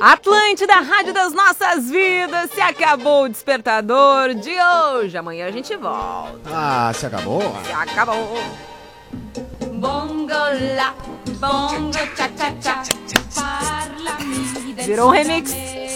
Atlântida, Rádio das Nossas Vidas. Se acabou o despertador de hoje. Amanhã a gente volta. Ah, se acabou? Se acabou. Bongo lá, bongo cha cha cha. Virou um remix.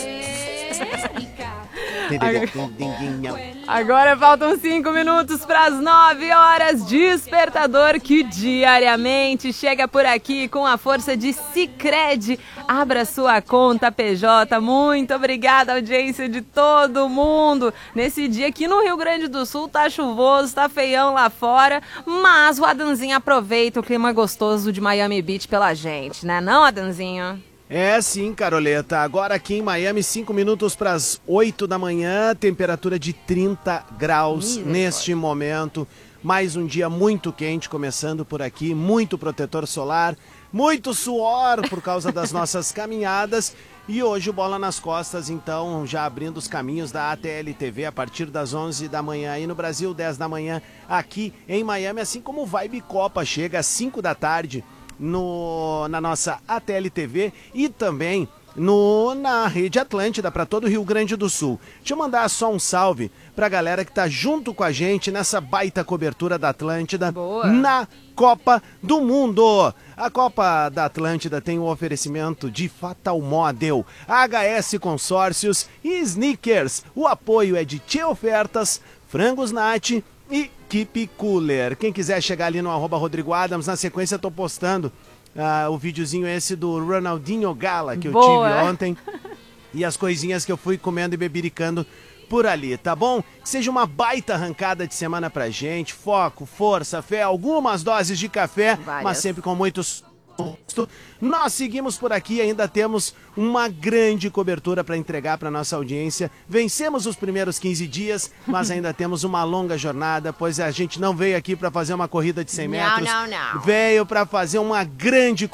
Agora faltam 5 minutos para as 9 horas. Despertador que diariamente chega por aqui com a força de Sicredi. Abra sua conta PJ. Muito obrigada, audiência de todo mundo. Nesse dia aqui no Rio Grande do Sul tá chuvoso, tá feião lá fora, mas o Adanzinho aproveita o clima gostoso de Miami Beach pela gente, né não, Adanzinho? É sim, Caroleta. Agora aqui em Miami, 5 minutos para as 8 da manhã, temperatura de 30 graus neste momento. Mais um dia muito quente começando por aqui, muito protetor solar, muito suor por causa das nossas caminhadas. E hoje o Bola nas Costas, então, já abrindo os caminhos da ATL TV a partir das 11 da manhã. Aí no Brasil, 10 da manhã aqui em Miami, assim como o Vibe Copa chega às 5 da tarde. Na nossa ATL TV e também na Rede Atlântida para todo o Rio Grande do Sul. Deixa eu mandar só um salve pra galera que tá junto com a gente nessa baita cobertura da Atlântida. Boa. Na Copa do Mundo. A Copa da Atlântida tem o oferecimento de Fatal Model, HS Consórcios e Sneakers. O apoio é de Tchê Ofertas, Frangos Nat e Keep Cooler. Quem quiser chegar ali no @RodrigoAdams, na sequência eu tô postando o videozinho esse do Ronaldinho Gala que eu tive ontem e as coisinhas que eu fui comendo e bebiricando por ali, tá bom? Que seja uma baita arrancada de semana pra gente, foco, força, fé, algumas doses de café, mas sempre com muitos... Nós seguimos por aqui, ainda temos uma grande cobertura para entregar para nossa audiência. Vencemos os primeiros 15 dias, mas ainda temos uma longa jornada, pois a gente não veio aqui para fazer uma corrida de 100 metros. Não. Veio para fazer uma grande